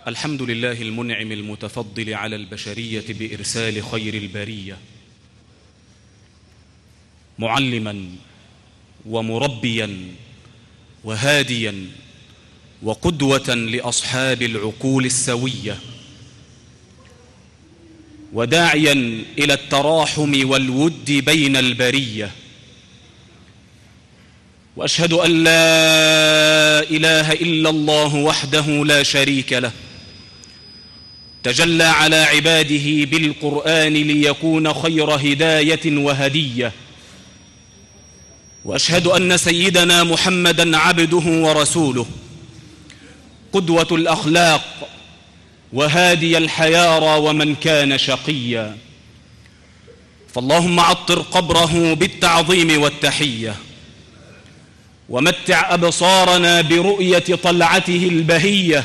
الحمد لله المنعم المتفضل على البشرية بإرسال خير البرية، معلما ومربيا وهاديا وقدوة لأصحاب العقول السوية، وداعيا إلى التراحم والود بين البرية. وأشهد أن لا إله إلا الله وحده لا شريك له، تجلى على عباده بالقرآن ليكون خير هداية وهدية. وأشهد أن سيدنا محمدًا عبده ورسوله، قدوة الأخلاق وهادي الحيارى ومن كان شقيا. فاللهم عطر قبره بالتعظيم والتحية، ومتع أبصارنا برؤية طلعته البهية،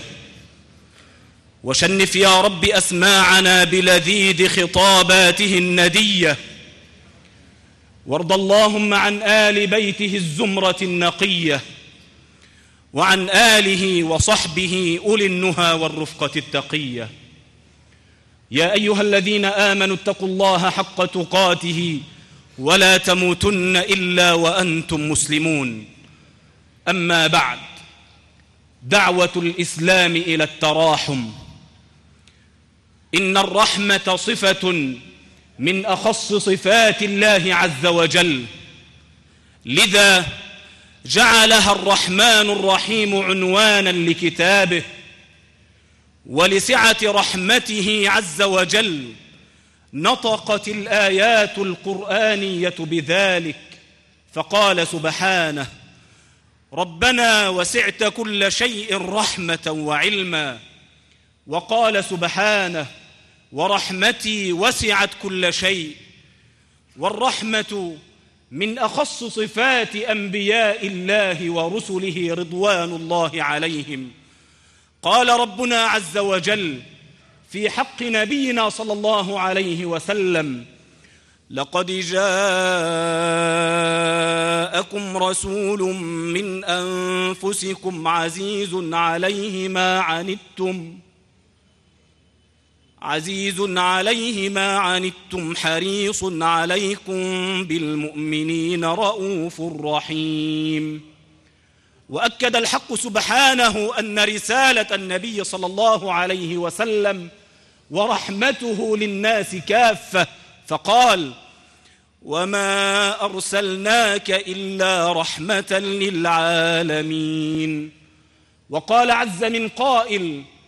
وشنف يا رب أسماعنا بلذيذ خطاباته الندية. وارض اللهم عن آل بيته الزمرة النقية، وعن آله وصحبه أولي النهى والرفقة التقية. يا أيها الذين آمنوا اتقوا الله حق تقاته ولا تموتن إلا وأنتم مسلمون. أما بعد، دعوة الإسلام إلى التراحم. إن الرحمة صفة من أخص صفات الله عز وجل، لذا جعلها الرحمن الرحيم عنوانا لكتابه. ولسعة رحمته عز وجل نطقت الآيات القرآنية بذلك، فقال سبحانه: ربنا وسعت كل شيء رحمة وعلما. وقال سبحانه: ورحمتي وسعت كل شيء. والرحمة من أخص صفات أنبياء الله ورسله رضوان الله عليهم. قال ربنا عز وجل في حق نبينا صلى الله عليه وسلم: لقد جاءكم رسول من أنفسكم عزيز عليه ما عنتم حريص عليكم بالمؤمنين رؤوف رحيم. وأكد الحق سبحانه أن رسالة النبي صلى الله عليه وسلم ورحمته للناس كافة، فقال: وما أرسلناك إلا رحمة للعالمين. وقال عز من قائل: